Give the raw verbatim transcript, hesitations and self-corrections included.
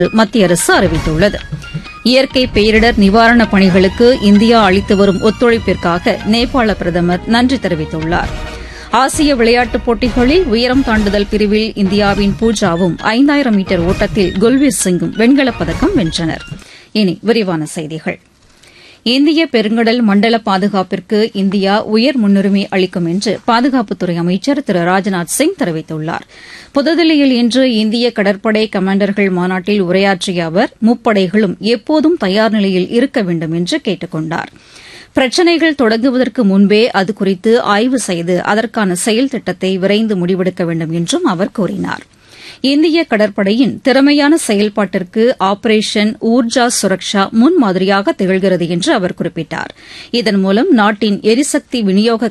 மத்திய அரசு அறிவித்துள்ளது. இயற்கை பேரிடர் நிவாரணப் பணிகளுக்கு இந்தியா அளித்து வரும் ஒத்துழைப்பிற்காக நேபாள பிரதமர் நன்றி தெரிவித்துள்ளார். ஆசிய விளையாட்டுப் போட்டிகளில் உயரம் தாண்டுதல் பிரிவில் இந்தியாவின் பூஜாவும் ஐந்தாயிரம் மீட்டர் ஓட்டத்தில் குல்வீர் சிங்கும் வெண்கலப் பதக்கம் வென்றனர். இனி விரிவான செய்திகள். இந்திய பெருங்கடல் மண்டல பாதுகாப்பிற்கு இந்தியா உயர் முன்னுரிமை அளிக்கும் என்று பாதுகாப்புத்துறை அமைச்சர் திரு ராஜ்நாத் சிங் தெரிவித்துள்ளார். புதுதில்லியில் இன்று இந்திய கடற்படை கமாண்டர்கள் மாநாட்டில் உரையாற்றிய அவர் முப்படைகளும் எப்போதும் தயார் நிலையில் இருக்க வேண்டும் என்று கேட்டுக் கொண்டார். பிரச்சினைகள் தொடங்குவதற்கு முன்பே அது குறித்து ஆய்வு செய்து அதற்கான செயல் திட்டத்தை விரைந்து முடிவெடுக்க வேண்டும் என்றும் அவர் கூறினார். இந்திய கடற்படையின் திறமையான செயல்பாட்டிற்கு ஆபரேஷன் ஊர்ஜா சுரக்ஷா முன்மாதிரியாக திகழ்கிறது என்று அவர் குறிப்பிட்டார். இதன் மூலம் நாட்டின் எரிசக்தி விநியோக